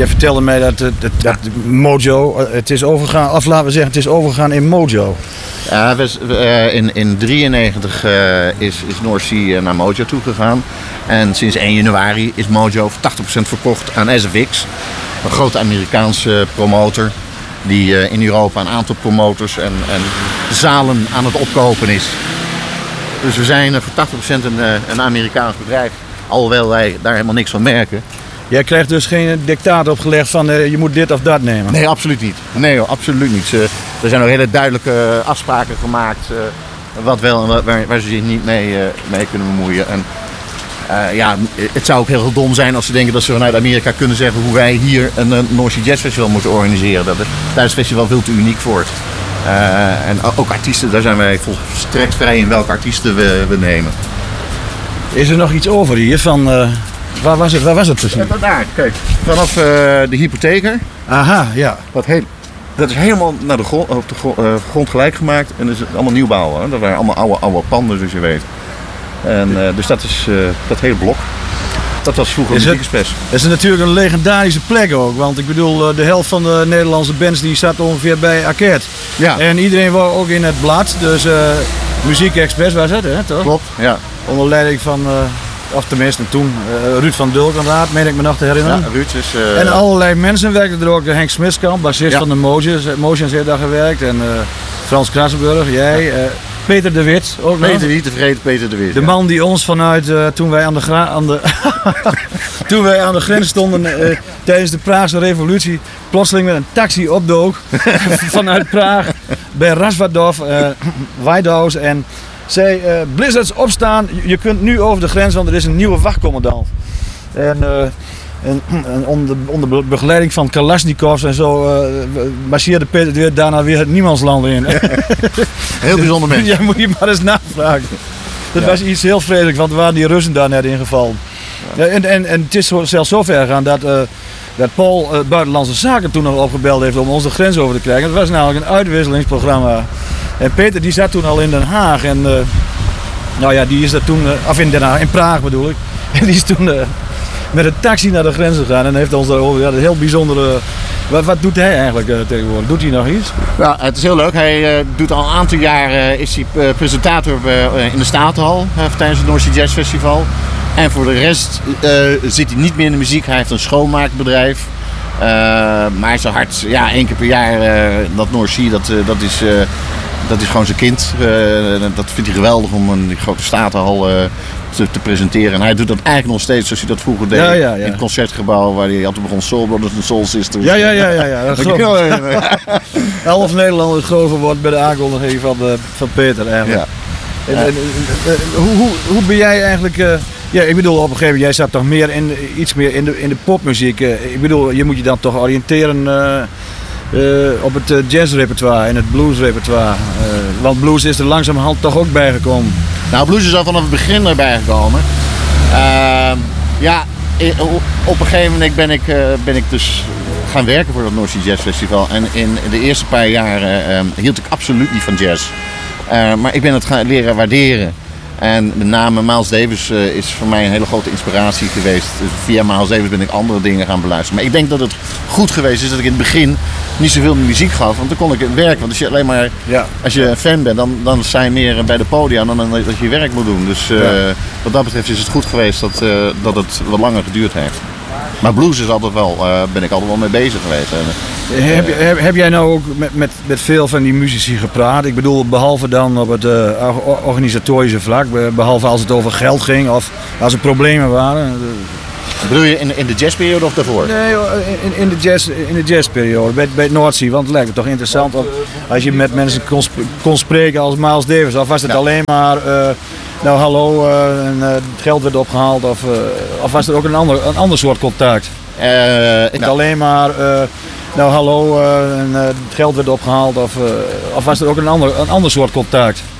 jij vertelde mij dat Mojo, het is overgegaan, of laten we zeggen, het is overgegaan in Mojo. Ja, in 93 is North Sea naar Mojo toegegaan. En sinds 1 januari is Mojo voor 80% verkocht aan SFX. Een grote Amerikaanse promotor die in Europa een aantal promotors en zalen aan het opkopen is. Dus we zijn voor 80% een Amerikaans bedrijf, alhoewel wij daar helemaal niks van merken. Jij krijgt dus geen dictaat opgelegd van je moet dit of dat nemen? Nee, absoluut niet. Nee, absoluut niet. Er zijn ook hele duidelijke afspraken gemaakt wat wel en waar ze zich niet mee kunnen bemoeien. En het zou ook heel dom zijn als ze denken dat ze vanuit Amerika kunnen zeggen hoe wij hier een North Sea Jazz Festival moeten organiseren. Daar is het festival veel te uniek voor. En ook artiesten, daar zijn wij volstrekt vrij in welke artiesten we nemen. Is er nog iets over hier van... Waar was het precies? Ja, daar, kijk. Vanaf de hypotheker. Aha, ja. Dat is helemaal naar op de grond gelijk gemaakt. En dat is allemaal nieuwbouw. Hè? Dat waren allemaal oude panden, zoals je weet. En dus dat is dat hele blok. Dat was vroeger een muziekexpress. Het is natuurlijk een legendarische plek ook. Want ik bedoel, de helft van de Nederlandse bands die zat ongeveer bij Arcade. Ja. En iedereen was ook in het blad. Dus Muziekexpress was het, hè, toch? Klopt, ja. Onder leiding van... Of tenminste toen, Ruud van Dulkenraad, meen ik me nog te herinneren. Ja, Ruud is... En allerlei mensen werkten er ook. Henk Smiskamp, bassist van de Motions heeft daar gewerkt. En Frans Krassenburg, jij. Peter de Wit ook nog. Peter niet te vergeten, Peter de Wit. De man die ons vanuit, toen wij aan de grens stonden tijdens de Praagse revolutie, plotseling met een taxi opdook vanuit Praag bij Razvadov, Weidhaus en... zei, Blizzards opstaan, je kunt nu over de grens, want er is een nieuwe wachtcommandant. En onder begeleiding van Kalashnikovs en zo marcheerde Peter weer daarna weer het niemandsland in. Heel bijzonder mens. Ja, moet je maar eens navragen. Dat was iets heel vreselijks, want we waren die Russen daar net ingevallen. Ja. En het is zelfs zo ver gegaan dat Paul Buitenlandse Zaken toen nog opgebeld heeft om onze grens over te krijgen. Het was namelijk een uitwisselingsprogramma. En Peter die zat toen al in Den Haag en die is dat toen, of in Den Haag, in Praag bedoel ik. En die is toen met een taxi naar de grens gegaan en heeft ons daarover een heel bijzondere... Wat doet hij eigenlijk tegenwoordig? Doet hij nog iets? Ja, het is heel leuk. Hij doet al een aantal jaar is hij presentator in de Statenhal tijdens het North Sea Jazz Festival. En voor de rest zit hij niet meer in de muziek. Hij heeft een schoonmaakbedrijf. Maar zijn hart, 1 keer per jaar, dat North Sea, dat is gewoon zijn kind. Dat vindt hij geweldig om een grote Statenhal te presenteren. En hij doet dat eigenlijk nog steeds zoals hij dat vroeger deed. Ja. In het concertgebouw waar hij altijd begon Soul Brothers en Soul Sisters. Ja. 11 Nederlanders grover wordt bij de aankondiging van Peter eigenlijk. Ja. En hoe ben jij eigenlijk... ik bedoel, op een gegeven moment, jij zat toch iets meer in de popmuziek. Ik bedoel, je moet je dan toch oriënteren op het jazzrepertoire en het bluesrepertoire. Want blues is er langzamerhand toch ook bijgekomen. Nou, blues is al vanaf het begin erbij gekomen. Op een gegeven moment ben ik dus gaan werken voor het North Sea Jazz Festival. En in de eerste paar jaren hield ik absoluut niet van jazz. Maar ik ben het gaan leren waarderen. En met name Miles Davis is voor mij een hele grote inspiratie geweest. Dus via Miles Davis ben ik andere dingen gaan beluisteren. Maar ik denk dat het goed geweest is dat ik in het begin niet zoveel muziek gaf. Want dan kon ik het werk. Want als je alleen maar als je een fan bent, dan sta je meer bij de podia dan dat je je werk moet doen. Dus wat dat betreft is het goed geweest dat het wat langer geduurd heeft. Maar blues is altijd ben ik altijd wel mee bezig geweest. Heb jij nou ook met veel van die muzici gepraat? Ik bedoel, behalve dan op het organisatorische vlak, behalve als het over geld ging of als er problemen waren. Bedoel je in de jazzperiode of daarvoor? Nee, in de jazzperiode, bij het North Sea. Want het lijkt me toch interessant als je met mensen kon spreken als Miles Davis. Of was het alleen maar... hallo, het geld werd opgehaald of was er ook een ander soort contact? Alleen maar, hallo, het geld werd opgehaald of was er ook een ander soort contact?